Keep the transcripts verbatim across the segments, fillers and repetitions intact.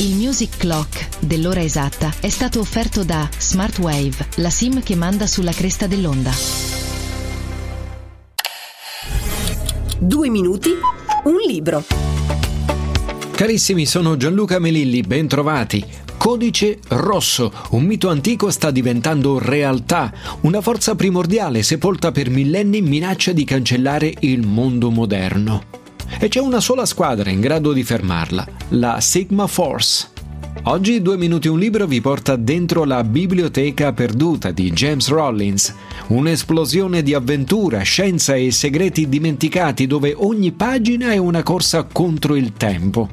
Il Music Clock dell'ora esatta è stato offerto da Smartwave, la SIM che manda sulla cresta dell'onda. Due minuti, un libro. Carissimi, sono Gianluca Melilli, bentrovati. Codice rosso, un mito antico sta diventando realtà. Una forza primordiale sepolta per millenni minaccia di cancellare il mondo moderno. E c'è una sola squadra in grado di fermarla, la Sigma Force. Oggi Due minuti un libro vi porta dentro la biblioteca perduta di James Rollins, un'esplosione di avventura, scienza e segreti dimenticati dove ogni pagina è una corsa contro il tempo.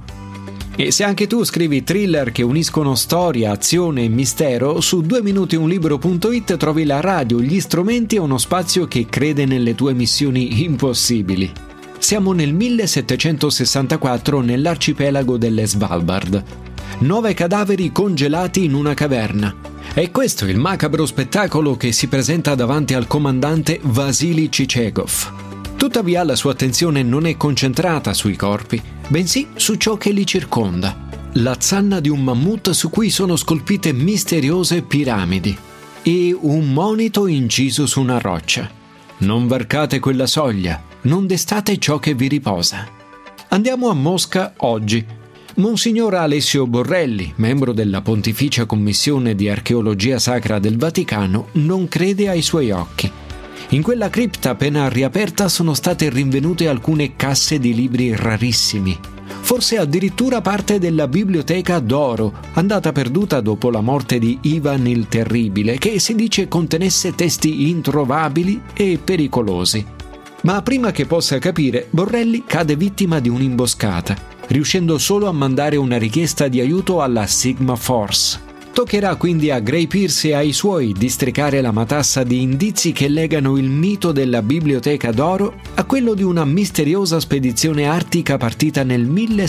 E se anche tu scrivi thriller che uniscono storia, azione e mistero, su due minuti un libro punto it trovi la radio, gli strumenti e uno spazio che crede nelle tue missioni impossibili. Siamo nel millesettecentosessantaquattro nell'arcipelago delle Svalbard. Nove cadaveri congelati in una caverna. È questo il macabro spettacolo che si presenta davanti al comandante Vasily Chichegov. Tuttavia la sua attenzione non è concentrata sui corpi, bensì su ciò che li circonda. La zanna di un mammut su cui sono scolpite misteriose piramidi e un monito inciso su una roccia. Non varcate quella soglia, non destate ciò che vi riposa. Andiamo a Mosca oggi. Monsignor Alessio Borrelli, membro della Pontificia Commissione di Archeologia Sacra del Vaticano, non crede ai suoi occhi. In quella cripta appena riaperta sono state rinvenute alcune casse di libri rarissimi, forse addirittura parte della biblioteca d'oro, andata perduta dopo la morte di Ivan il Terribile, che si dice contenesse testi introvabili e pericolosi. Ma prima che possa capire, Borrelli cade vittima di un'imboscata, riuscendo solo a mandare una richiesta di aiuto alla Sigma Force. Toccherà quindi a Gray Pierce e ai suoi districare la matassa di indizi che legano il mito della Biblioteca d'Oro a quello di una misteriosa spedizione artica partita nel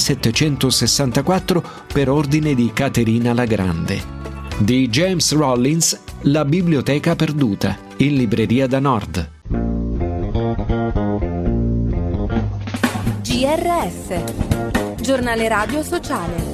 millesettecentosessantaquattro per ordine di Caterina la Grande. Di James Rollins, La Biblioteca perduta, in libreria da Nord. G R S, giornale radio sociale.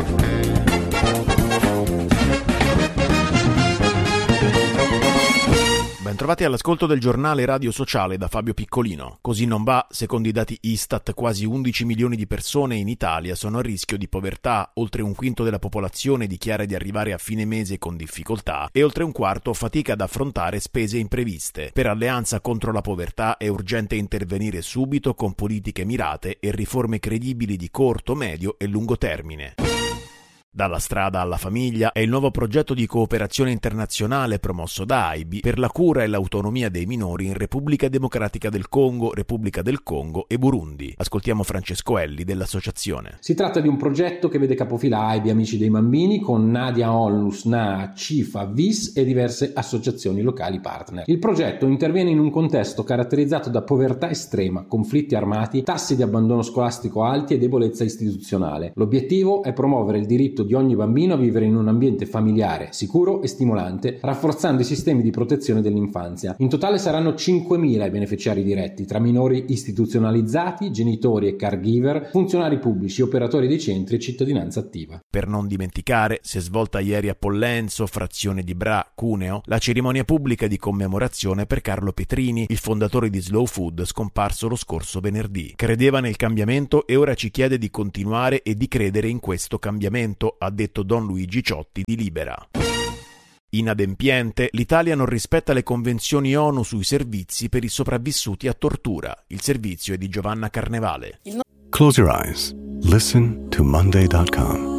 Bentrovati all'ascolto del giornale radio sociale da Fabio Piccolino. Così non va, secondo i dati Istat, quasi undici milioni di persone in Italia sono a rischio di povertà, oltre un quinto della popolazione dichiara di arrivare a fine mese con difficoltà e oltre un quarto fatica ad affrontare spese impreviste. Per Alleanza contro la povertà è urgente intervenire subito con politiche mirate e riforme credibili di corto, medio e lungo termine. Dalla strada alla famiglia è il nuovo progetto di cooperazione internazionale promosso da A I B I per la cura e l'autonomia dei minori in Repubblica Democratica del Congo, Repubblica del Congo e Burundi. Ascoltiamo Francesco Elli dell'associazione. Si tratta di un progetto che vede capofila A I B I Amici dei Bambini con Nadia Onlus, N A, Cifa, V I S e diverse associazioni locali partner. Il progetto interviene in un contesto caratterizzato da povertà estrema, conflitti armati, tassi di abbandono scolastico alti e debolezza istituzionale. L'obiettivo è promuovere il diritto di ogni bambino a vivere in un ambiente familiare, sicuro e stimolante, rafforzando i sistemi di protezione dell'infanzia. In totale saranno cinquemila i beneficiari diretti, tra minori istituzionalizzati, genitori e caregiver, funzionari pubblici, operatori dei centri e cittadinanza attiva. Per non dimenticare, si è svolta ieri a Pollenzo, frazione di Bra, Cuneo, la cerimonia pubblica di commemorazione per Carlo Petrini, il fondatore di Slow Food, scomparso lo scorso venerdì. Credeva nel cambiamento e ora ci chiede di continuare e di credere in questo cambiamento, ha detto Don Luigi Ciotti di Libera. Inadempiente, l'Italia non rispetta le convenzioni ONU sui servizi per i sopravvissuti a tortura. Il servizio è di Giovanna Carnevale. Close your eyes. Listen to Monday dot com.